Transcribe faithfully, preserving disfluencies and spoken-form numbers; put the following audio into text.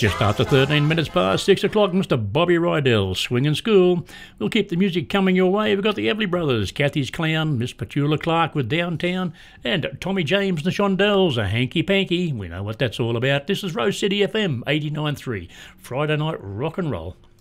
Just after thirteen minutes past six o'clock, Mister Bobby Rydell, Swinging School. We'll keep the music coming your way. We've got the Everly Brothers, Kathy's Clown, Miss Petula Clark with Downtown, and Tommy James and the Shondells, a hanky panky. We know what that's all about. This is Rose City F M eighty-nine point three, Friday night rock and roll.